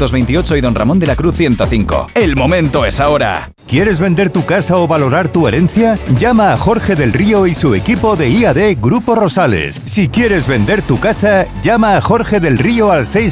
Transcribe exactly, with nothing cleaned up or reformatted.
doscientos veintiocho y Don Ramón de la Cruz ciento cinco. ¡El momento es ahora! ¿Quieres vender tu casa o valorar tu herencia? Llama a Jorge del Río y su equipo de I A D Grupo Rosales. Si quieres vender tu casa, llama a Jorge del Río al seis